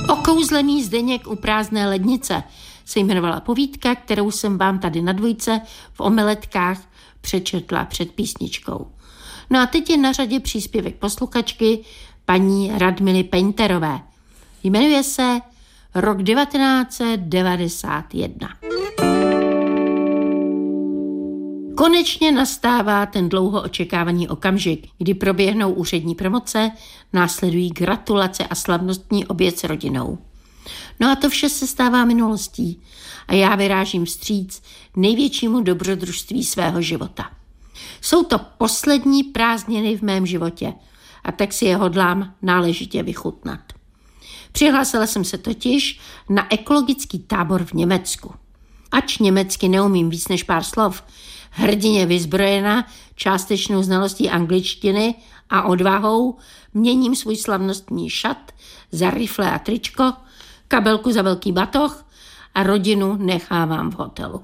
Okouzlený Zdeněk u prázdné lednice se jmenovala povídka, kterou jsem vám tady na dvojce v omeletkách přečetla před písničkou. No a teď je na řadě příspěvek posluchačky paní Radmily Painterové. Jmenuje se Rok 1991. Konečně nastává ten dlouho očekávaný okamžik, kdy proběhnou úřední promoce, následují gratulace a slavnostní oběd s rodinou. No a to vše se stává minulostí a já vyrážím vstříc největšímu dobrodružství svého života. Jsou to poslední prázdniny v mém životě a tak si je hodlám náležitě vychutnat. Přihlásila jsem se totiž na ekologický tábor v Německu. Ač německy neumím víc než pár slov, hrdinně vyzbrojena částečnou znalostí angličtiny a odvahou měním svůj slavnostní šat za rifle a tričko, kabelku za velký batoh a rodinu nechávám v hotelu.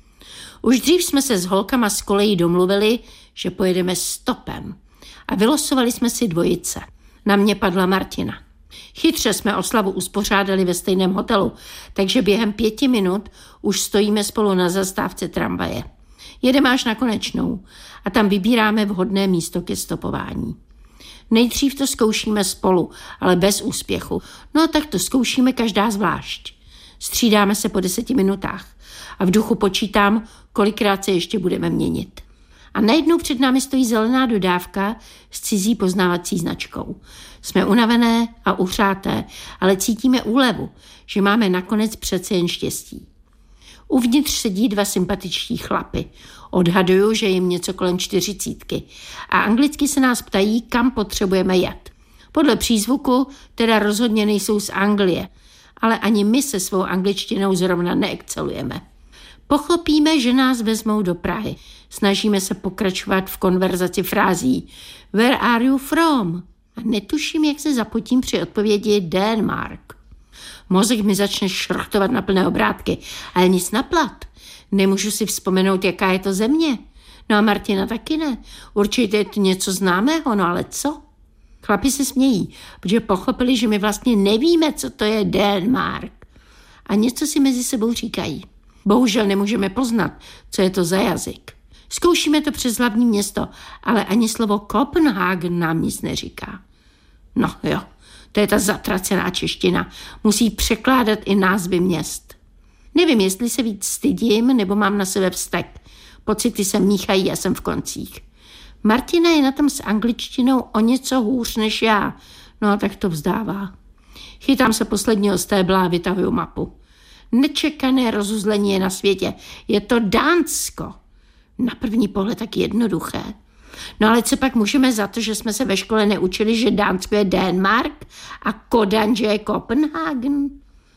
Už dřív jsme se s holkama z kolejí domluvili, že pojedeme stopem a vylosovali jsme si dvojice. Na mě padla Martina. Chytře jsme oslavu uspořádali ve stejném hotelu, takže během 5 minut už stojíme spolu na zastávce tramvaje. Jedeme až na Konečnou a tam vybíráme vhodné místo ke stopování. Nejdřív to zkoušíme spolu, ale bez úspěchu. No tak to zkoušíme každá zvlášť. Střídáme se po 10 minutách a v duchu počítám, kolikrát se ještě budeme měnit. A najednou před námi stojí zelená dodávka s cizí poznávací značkou. Jsme unavené a uhřáté, ale cítíme úlevu, že máme nakonec přece jen štěstí. Uvnitř sedí 2 sympatičtí chlapy. Odhaduju, že jim něco kolem 40 a anglicky se nás ptají, kam potřebujeme jet. Podle přízvuku teda rozhodně nejsou z Anglie, ale ani my se svou angličtinou zrovna neexcelujeme. Pochopíme, že nás vezmou do Prahy. Snažíme se pokračovat v konverzaci frází Where are you from? A netuším, jak se zapotím při odpovědi Denmark. Mozek mi začne šrochtovat na plné obrátky, ale nic na plat. Nemůžu si vzpomenout, jaká je to země. No a Martina taky ne. Určitě je to něco známého, no ale co? Chlapi se smějí, protože pochopili, že my vlastně nevíme, co to je Denmark. A něco si mezi sebou říkají. Bohužel nemůžeme poznat, co je to za jazyk. Zkoušíme to přes hlavní město, ale ani slovo Kopenhagen nám nic neříká. No jo, to je ta zatracená čeština. Musí překládat i názvy měst. Nevím, jestli se víc stydím, nebo mám na sebe vztek. Pocity se míchají a jsem v koncích. Martina je na tom s angličtinou o něco hůř než já. No tak to vzdává. Chytám se posledního stébla a vytahuju mapu. Nečekané rozuzlení je na světě. Je to Dánsko. Na první pohled tak jednoduché. No ale co pak můžeme za to, že jsme se ve škole neučili, že Dánsko je Denmark a Kodaň, že je Kopenhagen?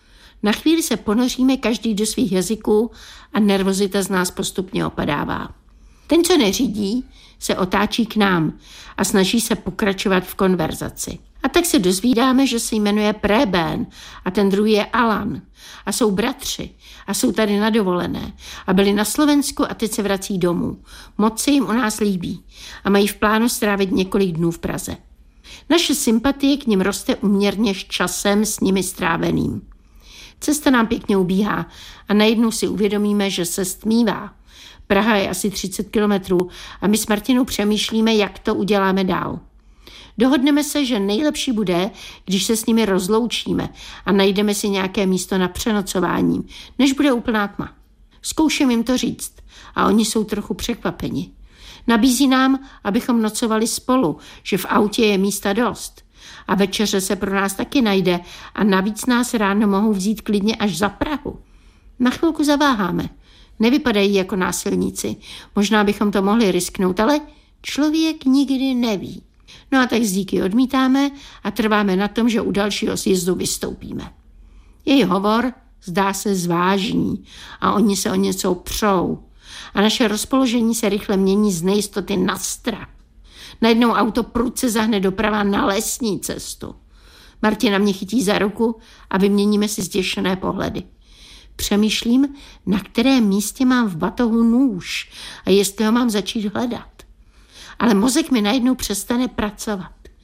Na chvíli se ponoříme každý do svých jazyků a nervozita z nás postupně opadává. Ten, co neřídí, se otáčí k nám a snaží se pokračovat v konverzaci. A tak se dozvídáme, že se jmenuje Preben a ten druhý je Alan. A jsou bratři a jsou tady na dovolené a byli na Slovensku a teď se vrací domů. Moc se jim u nás líbí a mají v plánu strávit několik dnů v Praze. Naše sympatie k nim roste úměrně s časem s nimi stráveným. Cesta nám pěkně ubíhá a najednou si uvědomíme, že se stmívá. Praha je asi 30 kilometrů a my s Martinou přemýšlíme, jak to uděláme dál. Dohodneme se, že nejlepší bude, když se s nimi rozloučíme a najdeme si nějaké místo na přenocování, než bude úplná tma. Zkouším jim to říct a oni jsou trochu překvapeni. Nabízí nám, abychom nocovali spolu, že v autě je místa dost. A večeře se pro nás taky najde a navíc nás ráno mohou vzít klidně až za Prahu. Na chvilku zaváháme. Nevypadají jako násilníci. Možná bychom to mohli risknout, ale člověk nikdy neví. No a tak díky odmítáme a trváme na tom, že u dalšího sjezdu vystoupíme. Její hovor zdá se zvážní a oni se o něco přou. A naše rozpoložení se rychle mění z nejistoty na strach. Najednou auto prudce zahne doprava na lesní cestu. Martina mě chytí za ruku a vyměníme si zděšené pohledy. Přemýšlím, na kterém místě mám v batohu nůž a jestli ho mám začít hledat. Ale mozek mi najednou přestane pracovat.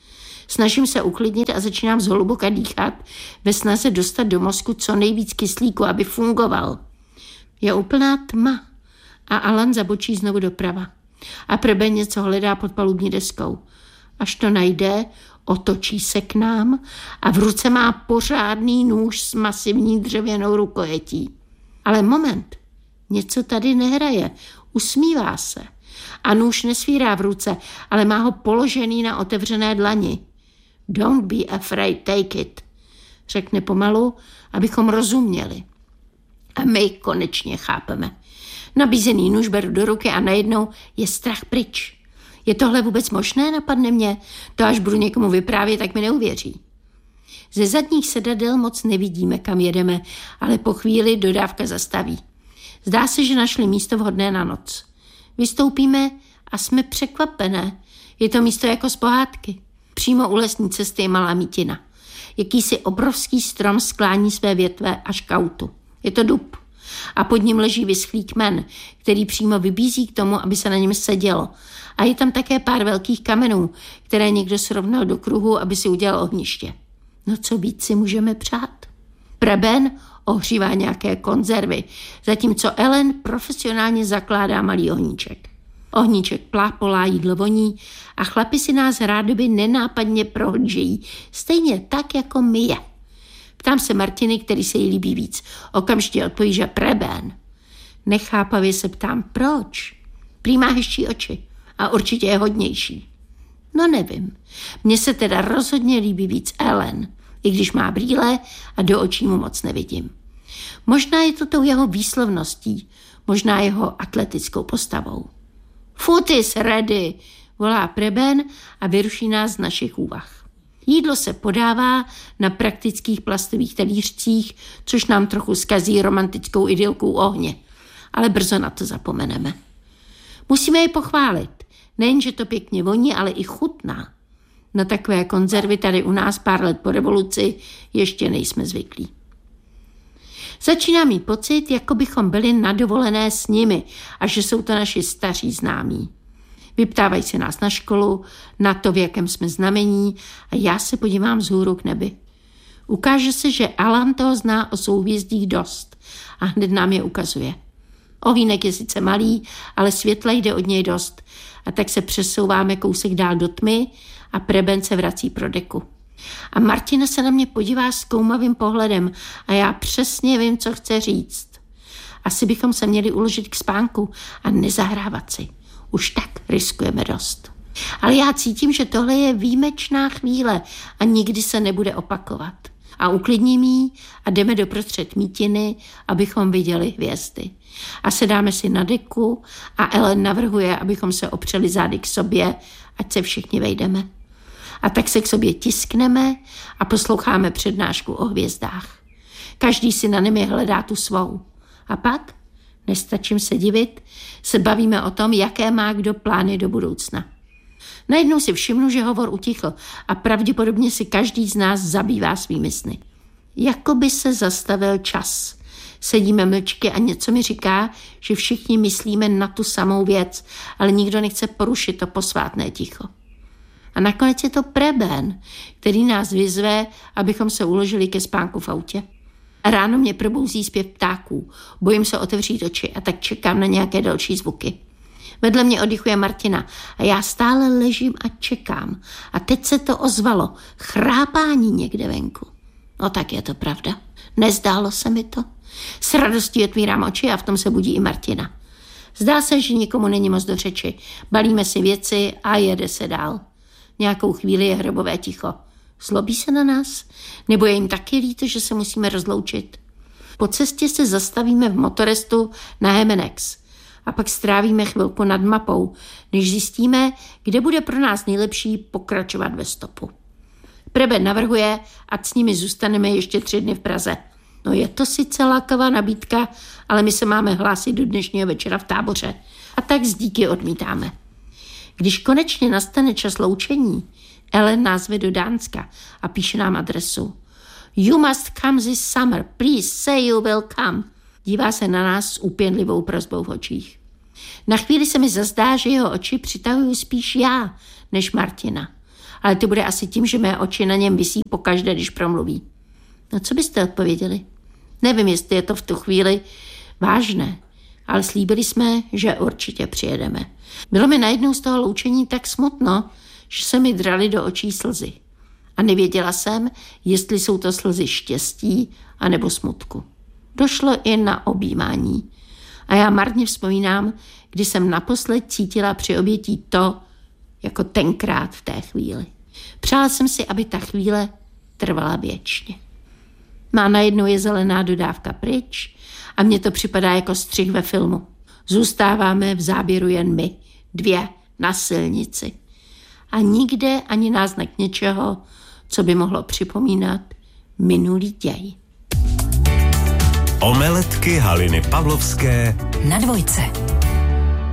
Snažím se uklidnit a začínám zhluboka dýchat ve snaze dostat do mozku co nejvíc kyslíku, aby fungoval. Je úplná tma a Alan zabočí znovu doprava. A Preben něco hledá pod palubní deskou. Až to najde, otočí se k nám a v ruce má pořádný nůž s masivní dřevěnou rukojetí. Ale moment, něco tady nehraje, usmívá se. A nůž nesvírá v ruce, ale má ho položený na otevřené dlani. Don't be afraid, take it, řekne pomalu, abychom rozuměli. A my konečně chápeme. Nabízený nůž beru do ruky a najednou je strach pryč. Je tohle vůbec možné, napadne mě? To až budu někomu vyprávět, tak mi neuvěří. Ze zadních sedadel moc nevidíme, kam jedeme, ale po chvíli dodávka zastaví. Zdá se, že našli místo vhodné na noc. Vystoupíme a jsme překvapené. Je to místo jako z pohádky. Přímo u lesní cesty je malá mítina. Jakýsi obrovský strom sklání své větve až k autu. Je to dub. A pod ním leží vyschlý kmen, který přímo vybízí k tomu, aby se na něm sedělo. A je tam také pár velkých kamenů, které někdo srovnal do kruhu, aby si udělal ohniště. No co víc si můžeme přát? Preben ohřívá nějaké konzervy, zatímco Ellen profesionálně zakládá malý ohníček. Ohníček plápolá, jídlo voní a chlapi si nás rádoby nenápadně prohlížejí, stejně tak, jako my je. Ptám se Martiny, který se jí líbí víc. Okamžitě odpoví, že Preben. Nechápavě se ptám, proč? Prý má hezčí oči a určitě je hodnější. No nevím. Mně se teda rozhodně líbí víc Ellen, i když má brýle a do očí mu moc nevidím. Možná je to tou jeho výslovností, možná jeho atletickou postavou. Food is ready, volá Preben a vyruší nás z našich úvah. Jídlo se podává na praktických plastových talířcích, což nám trochu zkazí romantickou idylkou ohně, ale brzo na to zapomeneme. Musíme ji pochválit. Nejen, že to pěkně voní, ale i chutná. Na takové konzervy tady u nás pár let po revoluci ještě nejsme zvyklí. Začínám mít pocit, jako bychom byli na dovolené s nimi a že jsou to naši staří známí. Vyptávají se nás na školu, na to, v jakém jsme znamení a já se podívám vzhůru k nebi. Ukáže se, že Alan toho zná o souhvězdích dost a hned nám je ukazuje. Ohýnek je sice malý, ale světla jde od něj dost a tak se přesouváme kousek dál do tmy a Preben se vrací pro deku. A Martina se na mě podívá zkoumavým pohledem a já přesně vím, co chce říct. Asi bychom se měli uložit k spánku a nezahrávat si. Už tak riskujeme dost. Ale já cítím, že tohle je výjimečná chvíle a nikdy se nebude opakovat. A uklidním jí a jdeme doprostřed mítiny, abychom viděli hvězdy. A sedáme si na deku a Ellen navrhuje, abychom se opřeli zády k sobě, ať se všichni vejdeme. A tak se k sobě tiskneme a posloucháme přednášku o hvězdách. Každý si na nimi hledá tu svou. A pak, nestačím se divit, se bavíme o tom, jaké má kdo plány do budoucna. Najednou si všimnu, že hovor utichl a pravděpodobně si každý z nás zabývá svými sny. Jakoby se zastavil čas. Sedíme mlčky a něco mi říká, že všichni myslíme na tu samou věc, ale nikdo nechce porušit to posvátné ticho. A nakonec je to Preben, který nás vyzve, abychom se uložili ke spánku v autě. A ráno mě probouzí zpěv ptáků. Bojím se otevřít oči a tak čekám na nějaké další zvuky. Vedle mě oddychuje Martina a já stále ležím a čekám. A teď se to ozvalo. Chrápání někde venku. No tak je to pravda. Nezdálo se mi to. S radostí otvírám oči a v tom se budí i Martina. Zdá se, že nikomu není moc do řeči. Balíme si věci a jede se dál. Nějakou chvíli je hrobové ticho. Zlobí se na nás? Nebo je jim taky líto, že se musíme rozloučit? Po cestě se zastavíme v motorestu na Hemenex a pak strávíme chvilku nad mapou, než zjistíme, kde bude pro nás nejlepší pokračovat ve stopu. Preben navrhuje, ať s nimi zůstaneme ještě 3 dny v Praze. No je to sice lákavá nabídka, ale my se máme hlásit do dnešního večera v Táboře. A tak s díky odmítáme. Když konečně nastane čas loučení, Ellen nás vede do Dánska a píše nám adresu. You must come this summer. Please say you will come. Dívá se na nás s úpěnlivou prosbou v očích. Na chvíli se mi zazdá, že jeho oči přitahují spíš já, než Martina. ale to bude asi tím, že mé oči na něm visí pokaždé, když promluví. No co byste odpověděli? Nevím, jestli je to v tu chvíli vážné, ale slíbili jsme, že určitě přijedeme. Bylo mi najednou z toho loučení tak smutno, že se mi draly do očí slzy. A nevěděla jsem, jestli jsou to slzy štěstí anebo smutku. Došlo i na objímání. A já marně vzpomínám, kdy jsem naposled cítila při obětí to, jako tenkrát v té chvíli. Přála jsem si, aby ta chvíle trvala věčně. Má najednou je zelená dodávka pryč a mně to připadá jako střih ve filmu. Zůstáváme v záběru jen my, 2 na silnici. A nikde ani náznak něčeho, co by mohlo připomínat minulý děj. Omeletky Haliny Pavlovské na Dvojce.